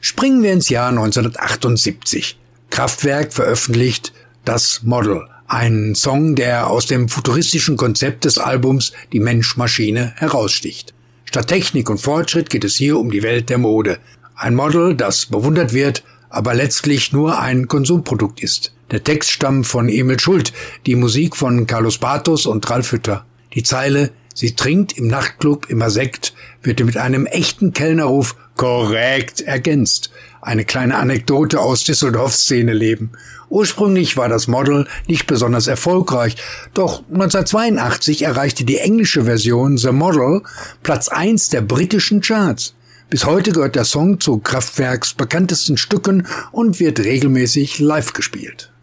Springen wir ins Jahr 1978. Kraftwerk veröffentlicht Das Model, einen Song, der aus dem futuristischen Konzept des Albums Die Mensch-Maschine heraussticht. Statt Technik und Fortschritt geht es hier um die Welt der Mode. Ein Model, das bewundert wird, aber letztlich nur ein Konsumprodukt ist. Der Text stammt von Emil Schult, die Musik von Carlos Bartos und Ralf Hütter. Die Zeile „Sie trinkt im Nachtclub immer Sekt" wird mit einem echten Kellnerruf korrekt ergänzt. Eine kleine Anekdote aus Düsseldorfs Szeneleben. Ursprünglich war Das Model nicht besonders erfolgreich, doch 1982 erreichte die englische Version The Model Platz 1 der britischen Charts. Bis heute gehört der Song zu Kraftwerks bekanntesten Stücken und wird regelmäßig live gespielt.